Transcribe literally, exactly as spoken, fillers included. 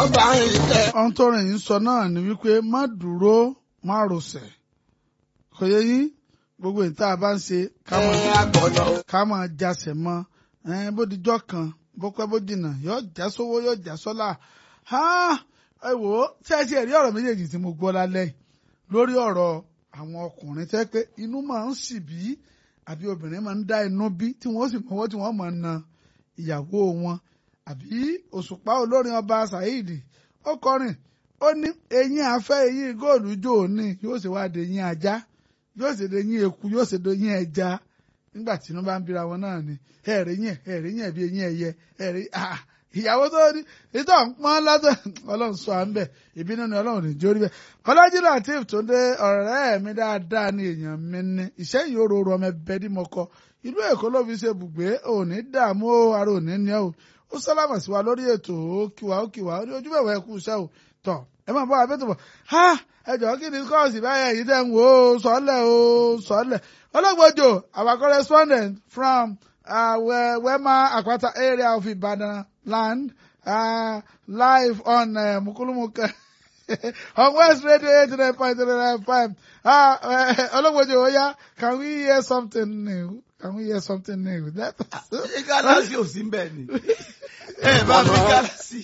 bá ń tẹ. ohun tó rìn yín sọ náà ni wípé má dúró má rọsẹ̀ kò yẹ yín gbogbo ìta bá ń ṣe ká máa ká máa jasẹ̀ mọ́ bó dijọ́ kan bó pẹ́ bó jìnnà yóò já sówó yóò já sọ́là ẹ wò ó tí ẹ ṣe rí ọ̀rọ̀ méjèèjì tí mo gbọ́ lálẹ́ lórí ọ̀rọ̀ àwọn ọkùnrin tẹ́ pé inú máa ń sì bí àbí obìnrin máa ń dá inú bí tí wọ́n sì mọ́wọ́ tí wọ́n máa na ìyàwó wọn àbí Òṣùpá olórin ọba Saheed ó kọrin ó ní eyín afẹ́ eyín góòlù jò ní yóò ṣe wá de eyín ajá yóò ṣe de eyín eku yóò ṣe de eyín ẹja nígbà tí inú bá ń bíra wọn náà ni ẹ̀rẹ̀ yẹn ẹ̀rẹ̀ yẹn bí eyín ẹyẹ ẹ̀rẹ̀ ìyàwó tó ní ìtọ́ ń pọ́n látọ̀ ọlọ́run sọ à ń bẹ̀ ìbínú ni ọlọ́run ní jórí bẹ́ẹ̀. Bọ́lájí Lateef tó dé ọ̀rẹ́ mi dáadáa ní èèyàn mi ní iṣẹ́ ìyóró ọmọ ẹbẹ̀ dí mo kọ ìlú Èkó ló fi ṣe bùgbé òní dààmú ara òní ní ẹ̀ o ó sálámà sí wa lórí ètò ó kíwa ó kíwa ó ní ojú bẹ̀wẹ̀ ẹ̀kú iṣẹ́ o tọ̀ ẹ máa bọ́ abẹ́tò bọ̀ ha ẹ jọ̀ọ́ kí ni kọ́ọ̀sì báyẹn yìí tẹ̀ ń wò ó sọ́lẹ̀ ó sọ́lẹ̀ ọlọ́gbọ́jọ our correspondent from uh, Wema Akwata area of Ibadan land uh, live on uh, Mukulumuka on West Radio eighty-nine point three F M. Uh, uh, Ologbojo Oya, can we hear something new? Can we hear something new? That Galaxy ò sí mbẹ̀ ni. Ẹ bá mi Galaxy.